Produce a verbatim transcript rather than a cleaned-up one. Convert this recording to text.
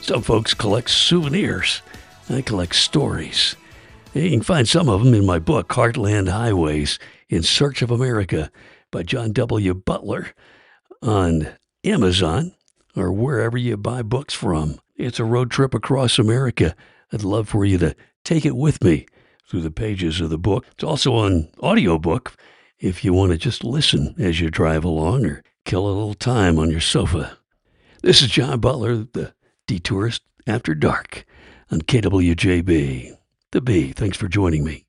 Some folks collect souvenirs. I collect stories. You can find some of them in my book, Heartland Highways, In Search of America, by John W. Butler, on Amazon or wherever you buy books from. It's a road trip across America. I'd love for you to take it with me through the pages of the book. It's also on audiobook if you want to just listen as you drive along or kill a little time on your sofa. This is John Butler, the Detourist After Dark, on K W J B. The B. Thanks for joining me.